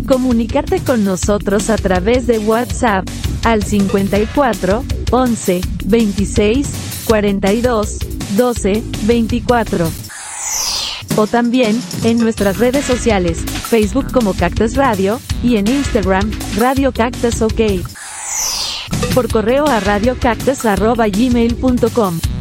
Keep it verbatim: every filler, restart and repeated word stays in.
Comunicarte con nosotros a través de WhatsApp al cincuenta y cuatro, once, veintiséis, cuarenta y dos, doce, veinticuatro. O también, en nuestras redes sociales, Facebook como Cactus Radio, y en Instagram, Radio Cactus OK. Por correo a radiocactus arroba gmail punto com.